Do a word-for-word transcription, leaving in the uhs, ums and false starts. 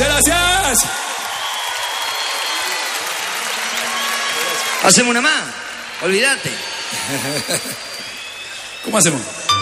Muchas gracias. Hacemos una más. Olvídate. ¿Cómo hacemos?